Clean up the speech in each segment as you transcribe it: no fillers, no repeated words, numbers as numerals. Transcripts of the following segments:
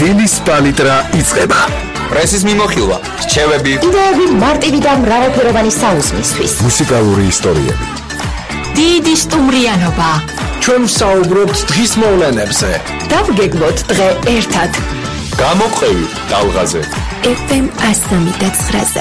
დილის პალიტრა იწყება. პრესის მიმოხილვა, რჩევები, იდეები მარტივი და მრავალფეროვანი საუზმისთვის. მუსიკალური ისტორიები. დიდი სტუმრიანობა. ჩვენ ვსაუბრობთ დღის მოვლენებზე. დავგეგმოთ დღე ერთად. გამოყევი ტალღაზე. FM 103.9-ზე.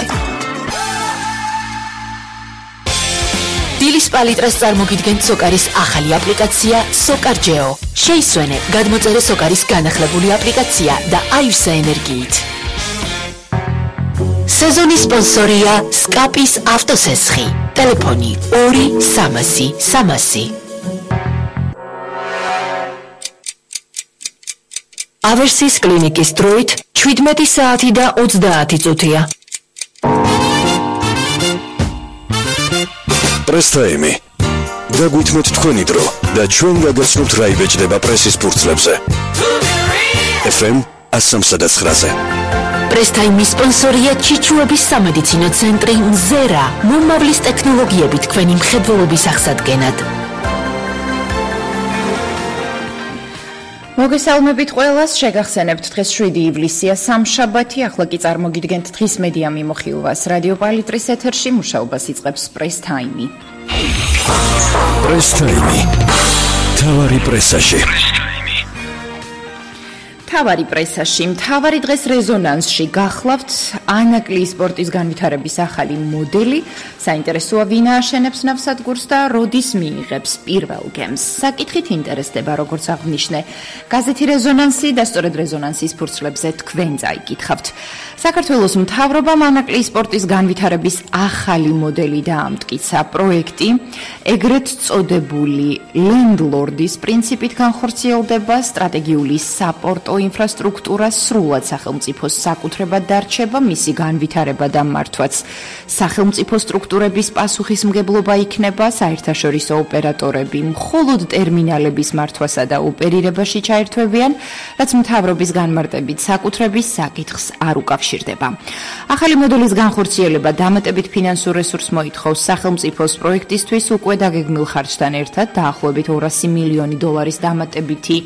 დილის პალიტრას წარმოგიდგენთ სოკარის ახალი აპლიკაცია SOCAR-GEO. შეისვენე, გადმოწერე SOCAR-ის განახლებული აპლიკაცია და აივსე ენერგიით. სეზონის სპონსორია SCAPIS ავტოსესხი. ტელეფონი 2-300-300. ავერსის კლინიკის დროით 17 საათი და 30 წუთია. პრესტაიმი. დაგვითმოთ თქვენი დრო და ჩვენ გაგაცნობთ რა იბეჭდება პრესის ფურცლებზე. FM 103.9-ზე. პრესტაიმის სპონსორია ჩიჩუების სამედიცინო ცენტრი მზერა. მომავლის ტექნოლოგიებით თქვენი მხედველობის აღსადგენად. მოგესალმებით ყველას, შეგახსენებთ დღეს 7 ივლისია, სამშაბათი, ახლა კი წარმოგიდგენთ დღის მედია მიმოხილვას. რადიო პალიტრის ეთერში მუშაობას იწყებს პრესტაიმი. პრესტაიმი. თავარი პრესაში. თავარი პრესაში, თავარი დღეს რეზონანსში გახლავთ ანაკლიის სპორტის განვითარების ახალი მოდელი, საინტერესოა ვინ ააშენებს ნავსადგურს და როდის მიიღებს პირველ გემს. საკითხით ინტერესდება, როგორც აღნიშნე, გაზეთი რეზონანსი და სწორედ რეზონანსის ფურცლებზე თქვენ წაიკითხავთ. საქართველოს მთავრობამ ანაკლიის სპორტის განვითარების ახალი მოდელი დაამტკიცა. პროექტი ეგრეთ წოდებული ლენდლორდის პრინციპით განხორციელდება, სტრატეგიული საპორტო ინფრასტრუქტურა სრულად სახელმწიფოს საკუთრებად დარჩება, მისი განვითარება და მართვაც სახელმწიფო სტრუქტურების პასუხისმგებლობა იქნება, საერთაშორისო ოპერატორები მხოლოდ ტერმინალების მართვასა და ოპერირებაში ჩაერთვებიან, რაც მთავრობის განმარტებით საკუთრების საკითხს არ უკავშირდება. ახალი მოდელის განხორციელება დამატებით ფინანსურ რესურსს მოითხოვს სახელმწიფოს პროექტისთვის უკვე დაგეგმილ ხარჯთან ერთად დაახლოებით 200 მილიონი დოლარის დამატებითი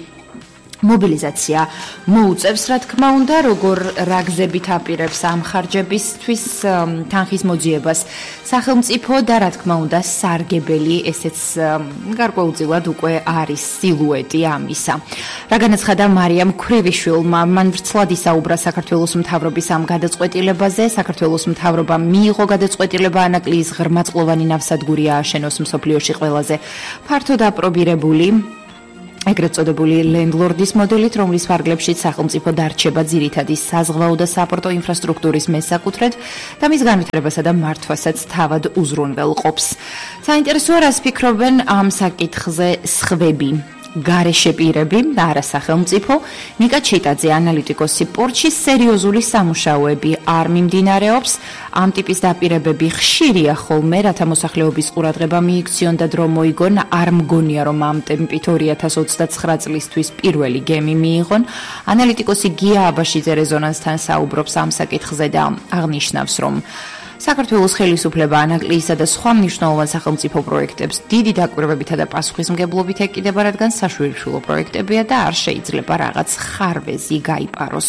მობილიზაცია მოუწევს, რა თქმა უნდა, როგორ რა გზებით აპირებს ამ ხარჯებისთვის თანხის მოძიებას სახელმწიფო და რა თქმა უნდა სარგებელი ესეც გარკვეულწილად უკვე არის სილუეტი ამისა. რა განაცხადა მარიამ ქვრივიშვილმა, მან ვრცლად ისაუბრა საქართველოს მთავრობის ამ გადაწყვეტილებაზე. საქართველოს მთავრობამ მიიღო გადაწყვეტილება ანაკლიის ღრმაწყლოვანი ნავსადგური ააშენოს მსოფლიოში ყველაზე ფართოდ აპრობირებული ეგრეთ წოდებული ლენდლორდის მოდელით, რომლის ფარგლებშიც სახელმწიფო დარჩება ძირითადი საზღვაო და საპორტო ინფრასტრუქტურის მესაკუთრედ და მის განვითარებასა და მართვასაც თავად უზრუნველყოფს. საინტერესოა, რას ფიქრობენ ამ საკითხზე სხვები. გარეშე პირები და არა სახელმწიფო. ნიკა ჩიტაძე, ანალიტიკოსი, პორტში სერიოზული სამუშაოები არ მიმდინარეობს. ამ ტიპის დაპირებები ხშირია ხოლმე, რათა მოსახლეობის ყურადღება მიიქციონ და დრო მოიგონ. არ მგონია, რომ ამ ტემპით 2029 წლისთვის პირველი გემი მიიღონ. ანალიტიკოსი გია აბაშიძე რეზონანსთან საუბრობს ამ საკითხზე და აღნიშნავს, რომ საქართველოს ხელისუფლება ანაკლიისა და სხვა მნიშვნელოვან სახელმწიფო პროექტებს დიდი დაკვირვებითა და პასუხისმგებლობით ეკიდება, რადგან საშვილიშვილო პროექტებია და არ შეიძლება რაღაც ხარვეზი გაიპაროს.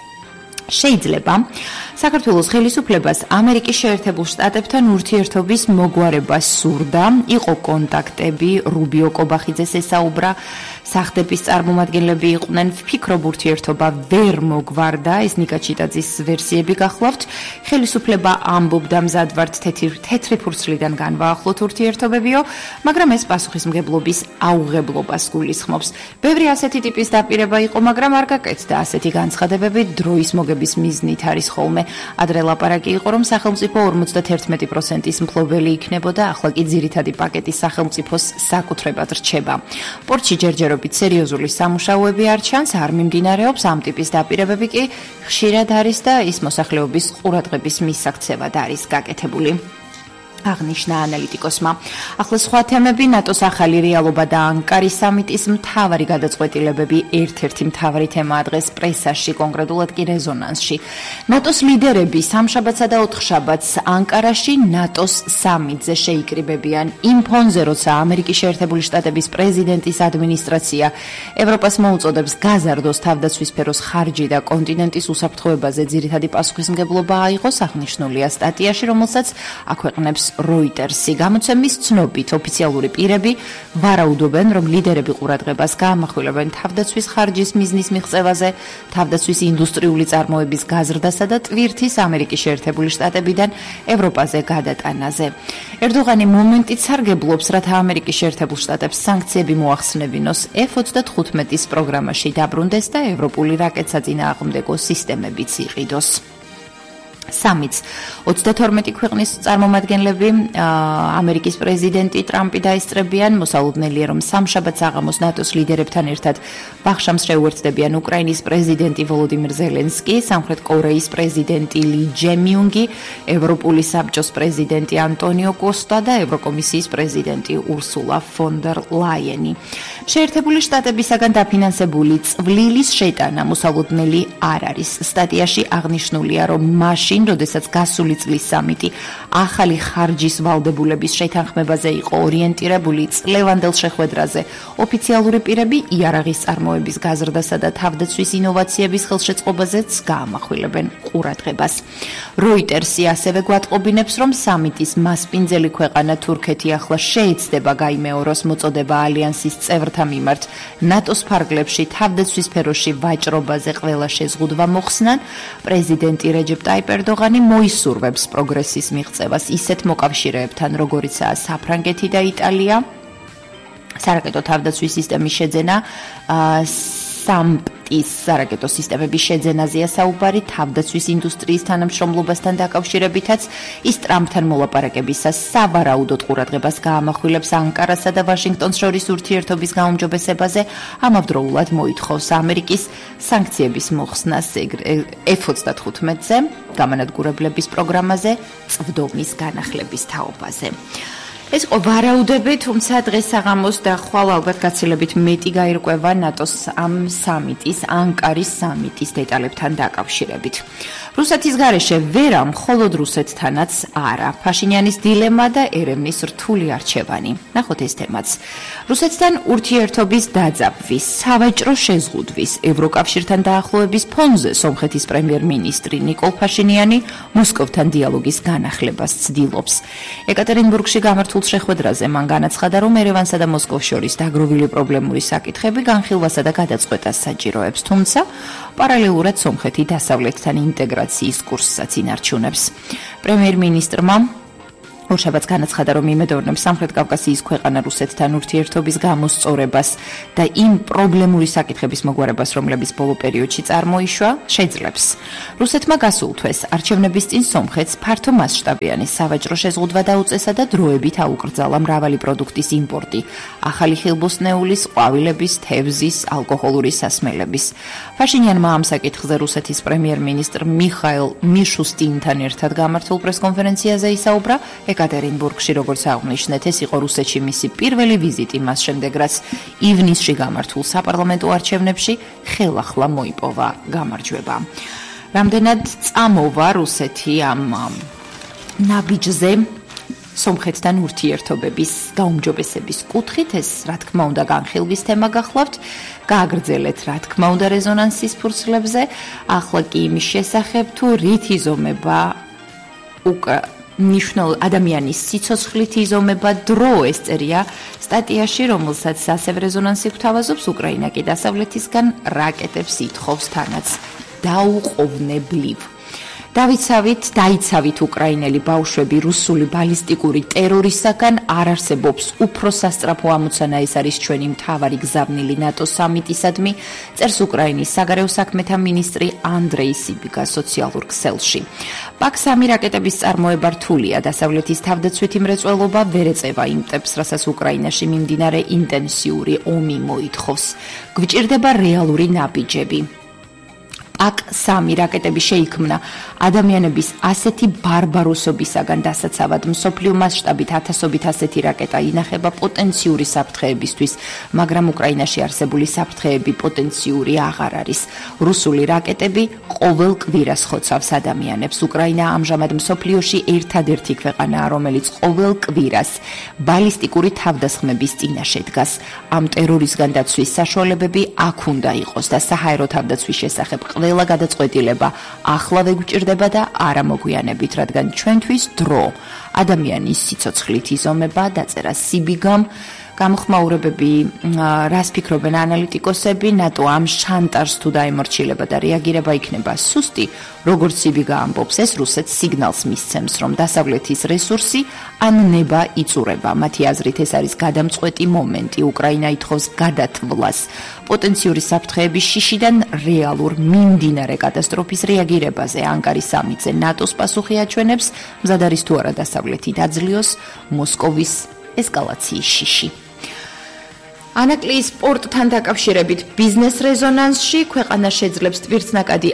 შეიძლება საქართველოს ხელისუფლებას ამერიკის შეერთებულ შტატებთან ურთიერთობის მოგვარება სურდა, იყო კონტაქტები, რუბიო კობახიძეს ესაუბრა, სახლდების წარმომადგენლები იყვნენ, ვფიქრობ ურთიერთობა ვერ მოგვარდა, ეს ნიკა ჩიტაძის ვერსიები გახლავთ. ხელისუფლება ამბობდა მზად ვართ თეთრი ფურცლიდან განვაახლოთ ურთიერთობებიო, მაგრამ ეს პასუხისმგებლობის აუღებლობას გულისხმობს. ბევრი ასეთი ტიპის დაპირება იყო, მაგრამ არ გაკეთდა. ასეთი განცხადებები დროის მოგების მიზნით არის ხოლმე. ადრე ლაპარაკი იყო, რომ სახელმწიფო 51%-ის მფლობელი იქნებოდა, ახლა კი ძირითადი პაკეტი სახელმწიფოს საკუთრებად რჩება. პორტში ჯერჯერობით სერიოზული სამუშაოები არ ჩანს, არ მიმდინარეობს, ამ ტიპის დაპირებები კი ხშირად არის და ის მოსახლეობის ყურადღების მისაქცევად არის გაკეთებული. აღნიშნა ანალიტიკოსმა. ახლა სხვა თემები, ნატოს ახალი რეალობა და ანკარის სამიტის მთავარი გადაწყვეტილებები ერთ-ერთი მთავარი თემაა დღეს პრესაში, კონკრეტულად კი რეზონანსში. ნატოს ლიდერები სამშაბათსა და ოთხშაბათს ანკარაში ნატოს სამიტზე შეიკრიბებიან იმ ფონზე, როცა ამერიკის შეერთებული შტატების პრეზიდენტის ადმინისტრაცია ევროპას მოუწოდებს გაზარდოს თავდაცვის სფეროს ხარჯი და კონტინენტის უსაფრთხოებაზე ძირითადი პასუხისმგებლობა აიღოს, აღნიშნულია სტატიაში, რომელსაც აქვეყნებს Reuters-ი. გამოცემის ცნობით ოფიციალური პირები ვარაუდობენ, რომ ლიდერები ყურადღებას გაამახვილებენ თავდაცვის ხარჯის მიზნის მიღწევაზე, თავდაცვის ინდუსტრიული წარმოების გაზრდასა და ტვირთის ამერიკის შეერთებული შტატებიდან ევროპაზე გადატანაზე. ერდოღანი მომენტით სარგებლობს, რათა ამერიკის შეერთებულ შტატებს სანქციები მოახსნევინოს F-35-ის პროგრამაში დაბრუნდეს და ევროპული რაკეტსაწინააღმდეგო სისტემებიც იყიდოს. სამიტს 32 ქვეყნის წარმომადგენლები ამერიკის პრეზიდენტი ტრამპი დაესწრებიან. მოსალოდნელია, რომ სამშაბათს აღამოს ნატოს ლიდერებთან ერთად ვახშამს შეუერთდებიან უკრაინის პრეზიდენტი ვოლოდიმირ ზელენსკი, სამხრეთ კორეის პრეზიდენტი ალი ჯემიუნგი, ევროპული საბჭოს პრეზიდენტი ანტონიო კოსტა და ევროკომისიის პრეზიდენტი ურსულა ფონ დერ ლაიენი. შეერთებული შტატებისაგან დაფინანსებული წვლილის შეტანა მოსალოდნელი არ არის. სტატიაში აღნიშნულია, რომ მაშინ როდესაც გასული წლის სამიტი ახალი ხარჯის ვალდებულების შეთანხმებაზე იყო ორიენტირებული, წლევანდელ შეხვედრაზე ოფიციალური პირები იარაღის წარმოების გაზრდასა და თავდაცვის ინოვაციების ხელშეწყობაზეც გაამახვილებენ ყურადღებას. Reuters-ი ასევე გვატყობინებს, რომ სამიტის მასპინძელი ქვეყანა თურქეთი ახლა შეეცდება გაიმეოროს მოწოდება ალიანსის წევრთა მიმართ ნატოს ფარგლებში თავდაცვის სფეროში ვაჭრობაზე ყველა შეზღუდვა მოხსნან. პრეზიდენტი რეჯეპ ტაიპ ერდოღანი მოისურვებს პროგრესის მიღწევას ისეთ მოკავშირეებთან, როგორიცაა საფრანგეთი და იტალია. სარაკეტო თავდაცვის სისტემის შეძენა სამპტის სარაკეტო სისტემების შეძენაზეა საუბარი თავდაცვის ინდუსტრიის თანამშრომლობასთან დაკავშირებითაც. ის ტრამპთან მოლაპარაკებისას სავარაუდოდ ყურადღებას გაამახვილებს ანკარასა და ვაშინგტონს შორის ურთიერთობის გაუმჯობესებაზე, ამავდროულად მოითხოვს ამერიკის სანქციების მოხსნას F-35-ზე, გამანადგურებლების პროგრამაზე, წვდომის განახლების თაობაზე. ეს იყო ვარაუდები, თუმცა დღეს საღამოს და ხვალ ალბათ გაცილებით მეტი გაირკვევა ნატოს ამ სამიტის, ანკარის სამიტის დეტალებთან დაკავშირებით. რუსეთის გარეშე ვერა მხოლოდ რუსეთთანაც არა. ფაშინიანის დილემა და ერევნის რთული არჩევანი. ნახოთ ეს თემაც. რუსეთთან ურთიერთობის დაძაბვის, სავაჭრო შეზღუდვის, ევროკავშირთან დაახლოების ფონზე სომხეთის პრემიერ-მინისტრი ნიკოლ ფაშინიანი მოსკოვთან დიალოგის განახლებას ცდილობს. ეკატერინბურგში გამართულ შეხვედრაზე მან განაცხადა, რომ ერევანსა და მოსკოვს შორის დაგროვილი პრობლემური საკითხები განხილვასა და გადაწყვეტას საჭიროებს, თუმცა პარალელურად სომხეთი დასავლეთთან ინტეგრაციის კურსსაც ინარჩუნებს. პრემიერ-მინისტრმა ორშაბათს განაცხადა, რომ იმედოვნებს სამხრეთ კავკასიის ქვეყანა რუსეთთან ურთიერთობის გამოსწორებას და იმ პრობლემური საკითხების მოგვარებას, რომლებიც ბოლო პერიოდში წარმოიშვა, შეძლებს. რუსეთმა გასულ თვეს არჩევნების წინ სომხეთს ფართო მასშტაბიანი სავაჭრო შეზღუდვა დაუწესა და დროებით აუკრძალა მრავალი პროდუქტის იმპორტი, ახალი ხილბოსნეულის, ყვავილების, თევზის, ალკოჰოლური სასმელების. ფაშინიანმა ამ საკითხზე რუსეთის პრემიერ-მინისტრ მიხაილ მიშუსტინთან ერთად გამართულ პრესკონფერენციაზე ისაუბრა. ეკატერინბურგში, როგორც აღნიშნეთ, ეს იყო რუსეთში მისი პირველი ვიზიტი მას შემდეგ, რაც ივნისში გამართულ საპარლამენტო არჩევნებში ხელახლა მოიპოვა გამარჯვება. რამდენად წამოვა რუსეთი ამ ნაბიჯზე სომხეთთან ურთიერთობების გაუმჯობესების კუთხით, ეს რა თქმა უნდა განხილვის თემა გახლავთ. გააგრძელეთ რა თქმა უნდა რეზონანსის ფურცლებზე, ახლა კი იმის შესახებ, თუ რით იზომება ნიშნულ ადამიანის სიცოცხლით იზომება დრო, ეს წერია სტატიაში, რომელსაც ასევე რეზონანსი გვთავაზობს. უკრაინა კი დასავლეთისგან რაკეტებს ითხოვს თანაც დაუყოვნებლივ. დაიცავით უკრაინელი ბავშვები რუსული ბალისტიკური ტერორისაგან არ არსებობს უფრო სასწრაფო ამოცანა, ეს არის ჩვენი მთავარი გზავნილი ნატოს სამიტისადმი, წერს უკრაინის საგარეო საქმეთა მინისტრი ანდრეი სიბიგა სოციალურ ქსელში. პაკ-3 რაკეტების წარმოება რთულია, დასავლეთის თავდაცვითი მრეწველობა ვერ ეწევა იმ ტემპს, რასაც უკრაინაში მიმდინარე ინტენსიური ომი მოითხოვს. გვჭირდება რეალური ნაბიჯები. აკ-3 რაკეტები შეიქმნა ადამიანების ასეთი ბარბაროსობისაგან დასაცავად. მსოფლიო მასშტაბით ათასობით ასეთი რაკეტა ინახება პოტენციური საფრთხეებისთვის, მაგრამ უკრაინაში არსებული საფრთხეები პოტენციური აღარ არის. რუსული რაკეტები ყოველ კვირას ხოცავს ადამიანებს. უკრაინა ამჟამად მსოფლიოში ერთადერთი ქვეყანაა, რომელიც ყოველ კვირას ბალისტიკური თავდასხმების წინაშე დგას. ამ ტერორისგან დაცვის საშუალებები აქ უნდა იყოს და საჰაერო თავდაცვის შესახებ ყველა გადაწყვეტილება ახლავე გვჭირდება და არა მოგვიანებით, რადგან ჩვენთვის დრო, ადამიანის სიცოცხლით იზომება, დაწერა სიბიგამ. გამოხმაურებები, რას ფიქრობენ ანალიტიკოსები, ნატო ამ შანტაჟს თუ დაემორჩილება და რეაგირება იქნება სუსტი, როგორც სიბიგა ამბობს, ეს რუსეთს სიგნალს მისცემს, რომ დასავლეთის რესურსი ან ნება იწურება. მათი აზრით ეს არის გადამწყვეტი მომენტი, უკრაინა ითხოვს გადათვლას. პოტენციური საფრთხეების შიშიდან რეალურ მიმდინარე კატასტროფის რეაგირებაზე ანკარის სამიტზე ნატოს პასუხი აჩვენებს, მზად არის თუ არა დასავლეთი დაძლიოს მოსკოვის ესკალაციის შიში. ანაკლიის სპორტთან დაკავშირებით ბიზნეს რეზონანსში ქვეყანა შეძლებს ტვირთნაკადი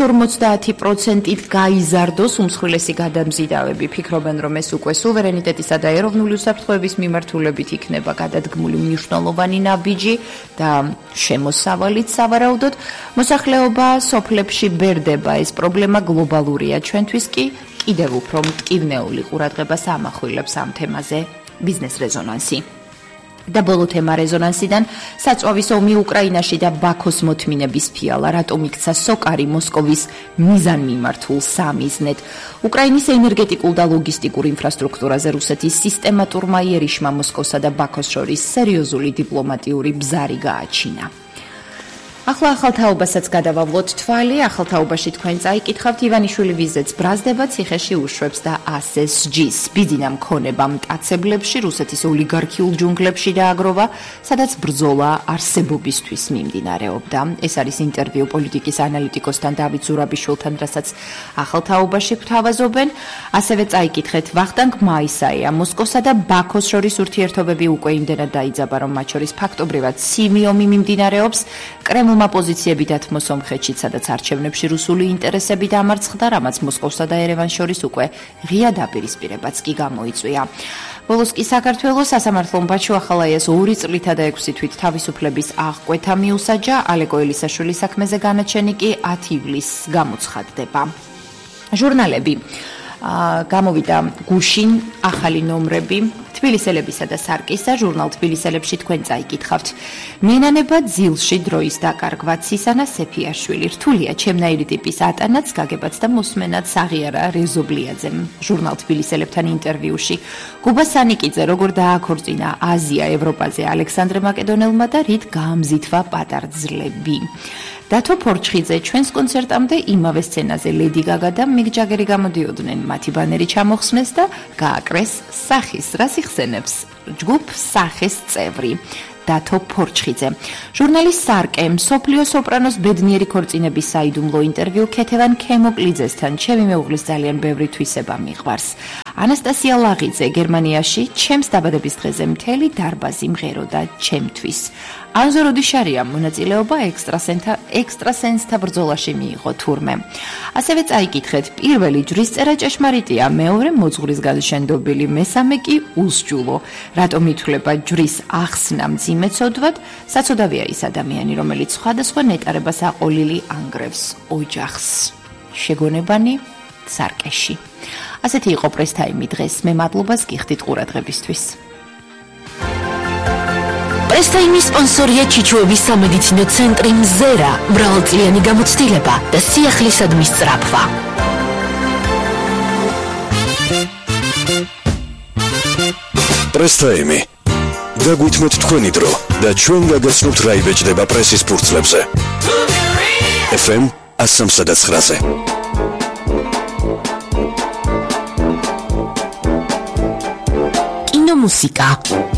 150%-ით გაიზარდოს უმსხვილესი გადამზიდავები. ფიქრობენ, რომ ეს უკვე სუვერენიტეტისა და ეროვნული უსაფრთხოების მიმართულებით იქნება გადადგმული მნიშვნელოვანი ნაბიჯი და შემოსავალით სავარაუდოდ. მოსახლეობა სოფლებში ბერდება, ეს პრობლემა გლობალურია, ჩვენთვის კი კიდევ უფრო მტკივნეული ყურადღებას ამახვილებს ამ თემაზე ბიზნეს რეზონანსი. და ბოლო თემა რეზონანსიდან საწვავის ომი უკრაინაში და ბაქოს მოთმინების ფიალა, რატომ იქცა სოკარი მოსკოვის მიზანმიმართულ სამიზნედ. უკრაინის ენერგეტიკულ და ლოგისტიკურ ინფრასტრუქტურაზე რუსეთის სისტემატურმა იერიშმა მოსკოვსა და ბაქოს შორის სერიოზული დიპლომატიური ბზარი გააჩინა. ახლა ახალთაობასაც გადავავლოთ თვალი, ახალთაობაში თქვენ წაიკითხავთ ივანიშვილი ვიზეთს ბრაზდება, ციხეში უშვებს და ASSG-ს. ბიძინა მქონება მტაცებლებში, რუსეთის ოლიგარქიულ ჯუნგლებში დააგროვა, სადაც ბრძოლა არსებობისთვის მიმდინარეობდა. ეს არის ინტერვიუ პოლიტიკის ანალიტიკოსთან დავით ზურაბიშვილთან, რასაც ახალთაობაში გვთავაზობენ. ასევე წაიკითხეთ ვახტანგ მაისაია, მოსკოვსა და ბაქოს შორის ურთიერთობები უკვე იმდენად დაიძაბა, რომ მათ შორის ფაქტობრივად ცივი ომი მიმდინარეობს. კრემლმა პოზიციები დათმო სომხეთშიც, სადაც არჩევნებში რუსული ინტერესები დამარცხდა, რამაც მოსკოვსა და ერევანს შორის უკვე ღია დაპირისპირებაც კი გამოიწვია. ბოლოს კი საქართველოს სასამართლომ ბაჩო ახალაიას 2 წლითა და 6 თვით თავისუფლების აღკვეთა მიუსაჯა, ალეკო ელისაშვილის საქმეზე განაჩენი კი 10 ივლისს გამოცხადდება. ჟურნალები გამოვიდა გუშინ ახალი ნომრები თბილისელებისა და სარკისა, ჟურნალ თბილისელებში თქვენ წაიკითხავთ. მენანება ძილში დროის დაკარგვა, ცისანა სეფიაშვილი, რთულია ჩემნაირი ტიპის ატანაც, გაგებაც და მოსმენაც აღიარა რეზობლიაძემ. ჟურნალ თბილისელებთან ინტერვიუში გუბა სანიკიძე როგორ დააქორწინა აზია ევროპაზე ალექსანდრე მაკედონელმა და რით გაამზითვა პატარძლები. დათო ფორჩხიძე ჩვენს კონცერტამდე იმავე სცენაზე ლედი გაგა და მიგ ჯაგერი გამოდიოდნენ, მათი ბანერი ჩამოხსნეს და გააკრეს სახის, რას იხსენებს ჯგუფ სახის წევრი დათო ფორჩხიძე. ჟურნალის სარკე მსოფლიო სოპრანოს ბედნიერი ქორწინების საიდუმლო ინტერვიუ ქეთევან ქემოკლიძესთან, ჩემი მეუღლის ძალიან ბევრი თვისება მიყვარს. ანასტასია ლაღიძე გერმანიაში ჩემს დაბადების დღეზე მთელი დარბაზი მღეროდა ჩემთვის. ანზო როდიშარიამ მონაწილეობა ექსტრასენსთა ბრძოლაში მიიღო თურმე. ასევე წაიკითხეთ, პირველი ჯვრისწერა ჭეშმარიტია, მეორე მოძღვრისგან შენდობილი, მესამე კი უსჯულო. რატომ ითვლება ჯვრის ახსნა მძიმეცოდვად? საცოდავია ის ადამიანი, რომელიც სხვადასხვა ნეტარებას აყოლილი ანგრევს ოჯახს. შეგონებანი სარკეში. ასეთი იყო პრესტაიმი დღეს. მე მადლობას გიხდით ყურადღებისთვის. პრესტაიმის სპონსორია ჩიჩუების სამედიცინო ცენტრი მზერა, მრავალწლიანი გამოცდილება და სიახლისადმის სწრაფვა. პრესტაიმი. დაგვითმოთ თქვენი დრო და ჩვენ გაგაცნობთ რა იბეჭდება პრესის ფურცლებზე. FM 103-ზე. კინომუსიკა